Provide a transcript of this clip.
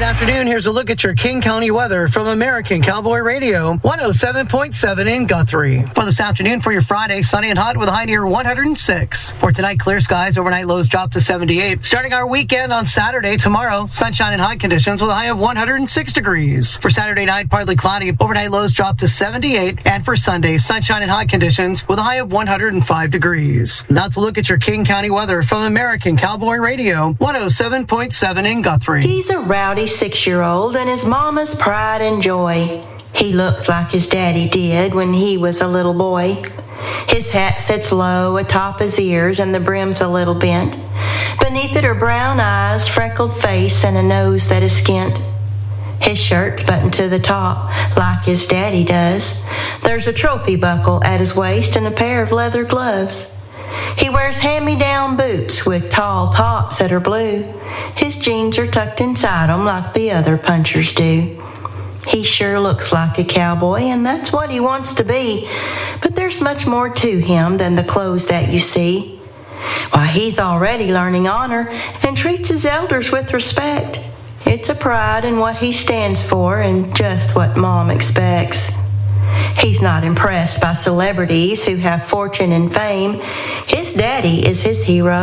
afternoon. Here's a look at your King County weather from American Cowboy Radio, 107.7 in Guthrie. For this afternoon, for your Friday, sunny and hot with a high near 106. For tonight, clear skies, overnight lows drop to 78. Starting our weekend on Saturday, tomorrow, sunshine and high conditions with a high of 106 degrees. For Saturday night, partly cloudy, overnight lows drop to 78. And for Sunday, sunshine and high conditions with a high of 105 degrees. That's a look at your King County weather from American Cowboy Radio, 107.7 in Guthrie. He's a rowdy 6-year-old and his mama's pride and joy. He looks like his daddy did when he was a little boy. His hat sits low atop his ears and the brim's a little bent. Beneath it are brown eyes, freckled face, and a nose that is skint. His shirt's buttoned to the top like his daddy does. There's a trophy buckle at his waist and a pair of leather gloves. He wears hand-me-down boots with tall tops that are blue. His jeans are tucked inside 'em like the other punchers do. He sure looks like a cowboy, and that's what he wants to be. But there's much more to him than the clothes that you see. Why, he's already learning honor and treats his elders with respect. It's a pride in what he stands for and just what Mom expects. He's not impressed by celebrities who have fortune and fame. His daddy is his hero.